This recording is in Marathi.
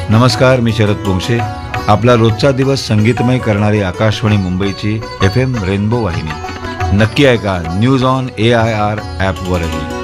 नमस्कार, मी शरद पोंक्षे. आपला रोजचा दिवस संगीतमय करणारी आकाशवाणी मुंबईची FM रेनबो वाहिनी नक्की ऐका न्यूज ऑन AIR ॲपवरही.